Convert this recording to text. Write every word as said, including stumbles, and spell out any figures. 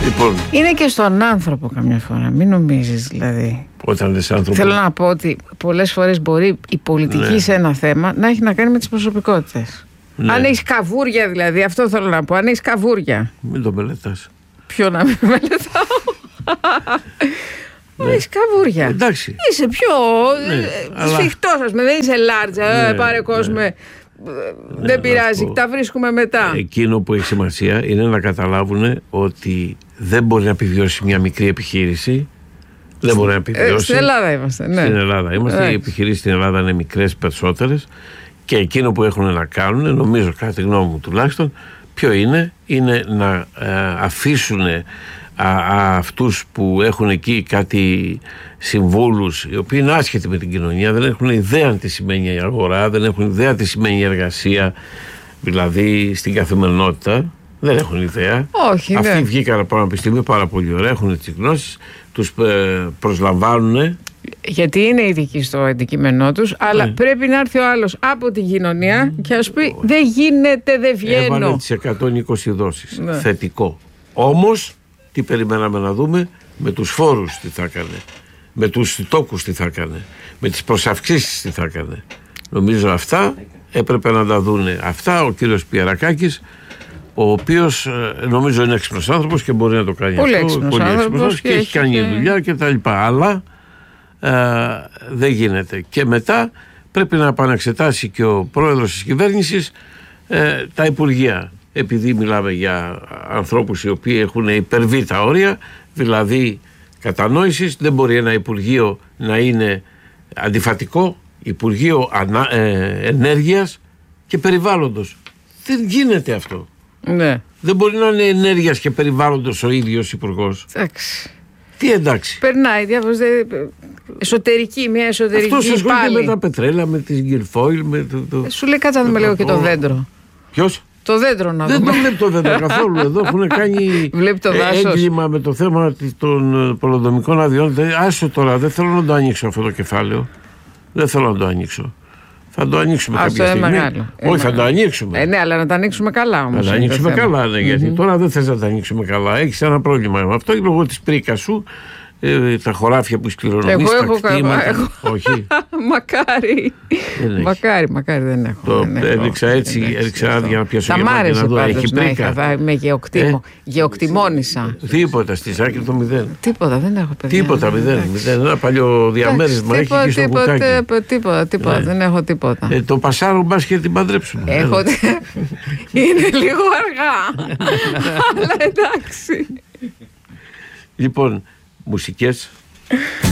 Λοιπόν, είναι και στον άνθρωπο καμιά φορά, μην νομίζεις δηλαδή. Όταν λες άνθρωπο. Θέλω να πω ότι πολλές φορές μπορεί η πολιτική ναι. σε ένα θέμα να έχει να κάνει με τις προσωπικότητες. Ναι. Αν έχεις καβούρια δηλαδή, αυτό θέλω να πω. Αν έχεις καβούρια. Μην το μελετάς. Ποιο να μην μελετάω. Ναι. Έχεις καβούρια. Εντάξει. Είσαι πιο ναι, σφιχτός, αλλά... δεν είσαι λάρτζα. Ναι, ε, πάρε κόσμο. Ναι. Δεν ναι, πειράζει, τα βρίσκουμε μετά. Εκείνο που έχει σημασία είναι να καταλάβουν ότι δεν μπορεί να επιβιώσει μια μικρή επιχείρηση. Δεν μπορεί να επιβιώσει. Ε, στην Ελλάδα είμαστε. Ναι. Στην Ελλάδα είμαστε. Οι επιχειρήσεις στην Ελλάδα είναι μικρές περισσότερες. Και εκείνο που έχουν να κάνουν, νομίζω κατά τη γνώμη μου τουλάχιστον, ποιο είναι, είναι να ε, αφήσουν α, α, αυτούς που έχουν εκεί κάτι συμβούλους, οι οποίοι είναι άσχετοι με την κοινωνία, δεν έχουν ιδέα τι σημαίνει η αγορά, δεν έχουν ιδέα τι σημαίνει η εργασία, δηλαδή στην καθημερινότητα, δεν έχουν ιδέα. Όχι, αυτοί ναι. βγήκαν από ένα επιστήμιο πάρα πολύ ωραία, έχουν τις γνώσεις, τους ε, προσλαμβάνουν. Γιατί είναι ειδικοί στο αντικείμενό τους, αλλά ναι. πρέπει να έρθει ο άλλος από την κοινωνία και να σου πει δεν γίνεται, δεν βγαίνω. Έβαλε τις εκατόν είκοσι δόσεις. Ναι. Θετικό. Όμως, τι περιμέναμε να δούμε, με τους φόρους τι θα έκανε, με τους τόκους τι θα έκανε, με τις προσαυξήσεις τι θα έκανε. Νομίζω αυτά έπρεπε να τα δούνε. Αυτά ο κύριος Πιερακάκης, ο οποίος νομίζω είναι έξυπνος άνθρωπος και μπορεί να το κάνει πολύ αυτό. Έξυπνος πολύ άνθρωπος έξυπνος και, και έχει κάνει και... δουλειά και τα λοιπά. Αλλά ε, δεν γίνεται. Και μετά πρέπει να επαναξετάσει και ο πρόεδρος της κυβέρνησης ε, τα υπουργεία. Επειδή μιλάμε για ανθρώπους οι οποίοι έχουν υπερβεί τα όρια, δηλαδή κατανόησης, δεν μπορεί ένα υπουργείο να είναι αντιφατικό, υπουργείο ανα, ε, ενέργειας και περιβάλλοντος. Δεν γίνεται αυτό. Ναι. Δεν μπορεί να είναι ενέργειας και περιβάλλοντος ο ίδιος υπουργός. Εντάξει. Τι εντάξει. Περνάει διάφορες εσωτερική, μια εσωτερική. Αυτός ασχολείται με τα πετρέλα, με τις γκυλφόιλ, με το, το... Σου λέει κάτσα να δούμε λίγο και το δέντρο. Ποιος? Το δέντρο να δεν δούμε. Δεν το βλέπει το δέντρο καθόλου. Εδώ έχουν κάνει έγκλημα με το θέμα των πολεοδομικών αδειών. Άσο τώρα, δεν θέλω να το ανοίξω αυτό το κεφάλαιο. Δεν θέλω να το ανοίξω. Θα το ανοίξουμε Α, κάποια στιγμή. Μεγάλο. Όχι, θα το ανοίξουμε. Ε, ναι, αλλά να το ανοίξουμε καλά όμως. Να το ανοίξουμε καλά, ναι, mm-hmm. γιατί τώρα δεν θες να το ανοίξουμε καλά. Έχεις ένα πρόβλημα με αυτό λόγω της πρίκας σου. Ε, τα χωράφια που σκληρονομείς, τα έχω, κτήματα. Έχω... Όχι. Μακάρι. Μακάρι, μακάρι δεν έχω. Το δεν έδειξα έχω, έτσι, δεν έδειξα άδεια να πιάσω γεμάτη. Θα μ' άρεσε πάντως να είχα, με γεωκτήμο, ε? γεωκτημόνησα. Τίποτα, στη Σάκη το μηδέν. Τίποτα, δεν έχω παιδιά. Τίποτα, μηδέν. μηδέν. Ένα παλιό διαμέρισμα έχει και στο μπουκάκι. Τίποτα, τίποτα, δεν έχω τίποτα. Ε, το πασάρο μπας και την παντρέψουμε. Έχω... Είναι λίγο αργά. Αλλά εντάξει. Λοιπόν, μουσικές.